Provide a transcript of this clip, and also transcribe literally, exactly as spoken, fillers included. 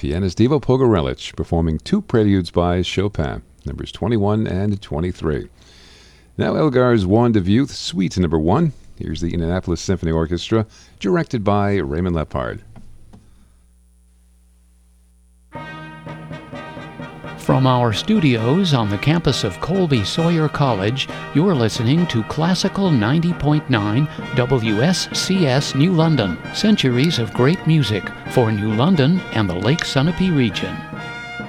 pianist Ivo Pogorelic performing two preludes by Chopin, numbers twenty-one and twenty-three. Now Elgar's Wand of Youth, Suite number one. Here's the Indianapolis Symphony Orchestra, directed by Raymond Lepard. From our studios on the campus of Colby Sawyer College, you're listening to Classical ninety point nine W S C S New London, centuries of great music for New London and the Lake Sunapee region.